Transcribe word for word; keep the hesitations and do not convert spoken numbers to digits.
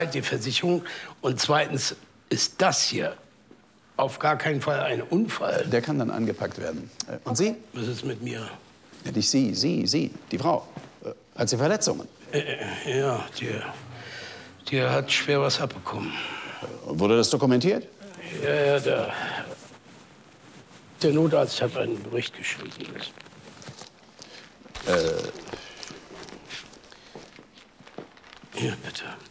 die Versicherung. Und zweitens ist das hier auf gar keinen Fall ein Unfall. Der kann dann angepackt werden. Und Sie? Was ist mit mir? Ja, nicht Sie, Sie, Sie, die Frau. Hat sie Verletzungen? Äh, ja, die, die hat schwer was abbekommen. Wurde das dokumentiert? Ja, ja, der, der Notarzt hat einen Bericht geschrieben. Äh. Hier, bitte.